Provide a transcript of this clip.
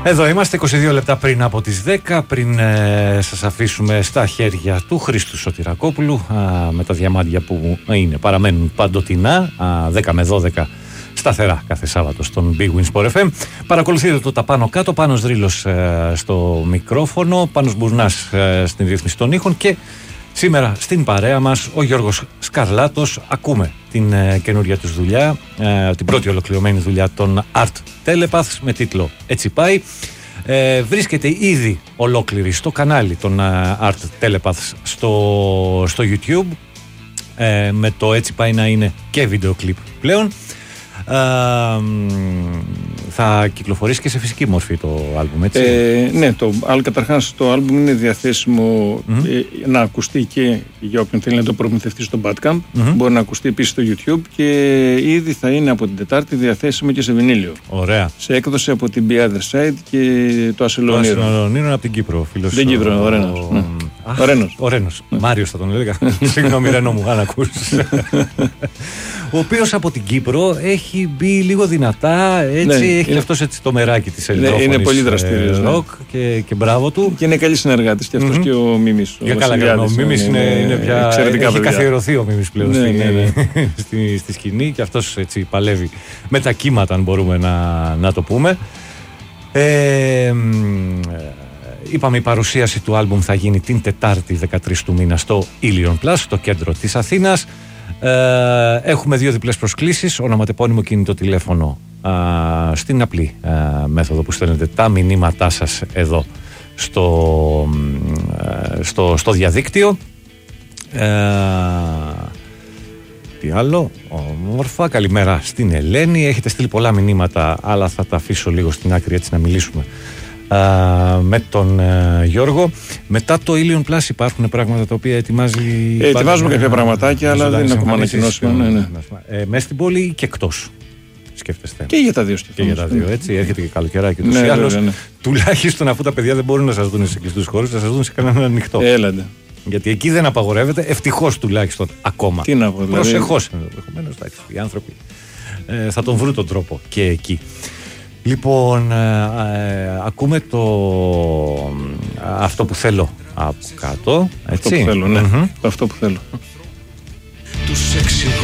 Εδώ είμαστε 22 λεπτά πριν από τις 10, πριν σας αφήσουμε στα χέρια του Χρήστου Σωτηρακόπουλου με τα διαμάντια που παραμένουν παντοτινά, 10 με 12 σταθερά κάθε Σάββατο στον Big Win Sport FM. Παρακολουθείτε το τα πάνω κάτω, Πάνος Δρύλος στο μικρόφωνο, Πάνος Μπουρνάς στην ρύθμιση των ήχων και σήμερα στην παρέα μας ο Γιώργος Σκαρλάτος. Ακούμε την καινούρια τους δουλειά, την πρώτη ολοκληρωμένη δουλειά των Art Telepaths με τίτλο «Έτσι πάει». Βρίσκεται ήδη ολόκληρη στο κανάλι των Art Telepaths στο YouTube, με το «Έτσι πάει» να είναι και βίντεο κλιπ πλέον. Θα κυκλοφορήσει και σε φυσική μορφή το άλμπουμ, έτσι? Ναι, καταρχάς το άλμπουμ είναι διαθέσιμο να ακουστεί και για όποιον θέλει να το προμηθευτεί στο Bandcamp. Μπορεί να ακουστεί επίσης στο YouTube και ήδη θα είναι από την Τετάρτη διαθέσιμο και σε βινίλιο. Ωραία. Σε έκδοση από την The Other Side και το Ασελονίρο. Το Ασελονίρο είναι από την Κύπρο, φίλος. Δεν Κύπρο, ο Ρένος. Μάριος θα τον έλεγα. Συγγνώμη Ρένο μου, αν ακούσεις. Ο οποίος από την Κύπρο έχει μπει λίγο δυνατά, έτσι, ναι, έχει αυτός έτσι το μεράκι της ελληνόφωνης. Είναι πολύ δραστήριος ροκ, και μπράβο του. Και είναι καλή συνεργάτης και αυτός και ο Μίμης. Για καλά, ο Μίμης είναι πια, έχει καθιερωθεί ο Μίμης πλέον στη σκηνή και αυτός έτσι παλεύει με τα κύματα, αν μπορούμε να το πούμε. Είπαμε, η παρουσίαση του άλμπουμ θα γίνει την Τετάρτη 13 του μήνα στο Ilion Plus, στο κέντρο της Αθήνας. Έχουμε 2 διπλές προσκλήσεις, ονοματεπώνυμο κινητό τηλέφωνο στην απλή μέθοδο που στέλνετε τα μηνύματά σας εδώ στο διαδίκτυο. Τι άλλο? Όμορφα, καλημέρα στην Ελένη. Έχετε στείλει πολλά μηνύματα, αλλά θα τα αφήσω λίγο στην άκρη έτσι να μιλήσουμε με τον Γιώργο. Μετά το Ilion Plus υπάρχουν πράγματα τα οποία ετοιμάζει. Ετοιμάζουμε κάποια πραγματάκια, αλλά δεν είναι ακόμα ανακοινώσιμο. Μέσα στην πόλη και εκτός. Σκέφτεστε. Και για τα δύο Και για τα δύο, έτσι. Έρχεται και καλοκαιράκι. Ούτως ή άλλως, τουλάχιστον αφού τα παιδιά δεν μπορούν να σας δουν σε κλειστούς χώρους, θα σας δουν σε κανέναν ανοιχτό. Έλατε. Γιατί εκεί δεν απαγορεύεται, ευτυχώς τουλάχιστον ακόμα. Τι να πω, δηλαδή. Προσεχώς ενδεχομένως, οι άνθρωποι θα τον βρουν τον τρόπο και εκεί. Λοιπόν, ακούμε αυτό που θέλω από κάτω, έτσι. Αυτό που θέλω, ναι. Αυτό που θέλω.